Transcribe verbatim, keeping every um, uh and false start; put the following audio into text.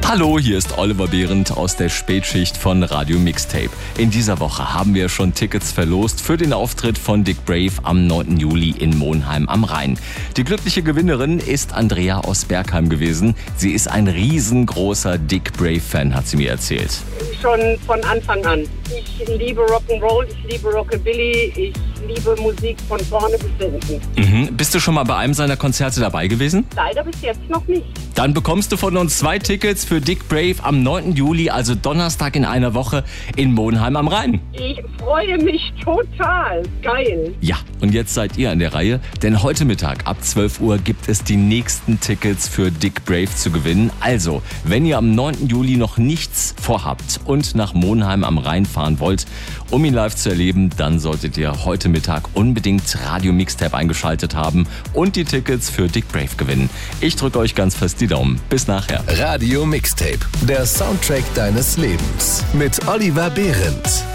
Hallo, hier ist Oliver Behrendt aus der Spätschicht von Radio Mixtape. In dieser Woche haben wir schon Tickets verlost für den Auftritt von Dick Brave am neunten Juli in Monheim am Rhein. Die glückliche Gewinnerin ist Andrea aus Bergheim gewesen. Sie ist ein riesengroßer Dick Brave-Fan, hat sie mir erzählt. Schon von Anfang an. Ich liebe Rock'n'Roll, ich liebe Rockabilly, ich liebe Musik von vorne bis hinten. Mhm. Bist du schon mal bei einem seiner Konzerte dabei gewesen? Leider bis jetzt noch nicht. Dann bekommst du von uns zwei Tickets für Dick Brave am neunten Juli, also Donnerstag in einer Woche in Monheim am Rhein. Ich freue mich total. Geil. Ja, und jetzt seid ihr an der Reihe, denn heute Mittag ab zwölf Uhr gibt es die nächsten Tickets für Dick Brave zu gewinnen. Also, wenn ihr am neunten Juli noch nichts vorhabt und nach Monheim am Rhein fahren wollt, um ihn live zu erleben, dann solltet ihr heute Mittag unbedingt Radio Mixtape eingeschaltet haben und die Tickets für Dick Brave gewinnen. Ich drücke euch ganz fest die Daumen. Bis nachher. Radio Mixtape, der Soundtrack deines Lebens mit Oliver Behrendt.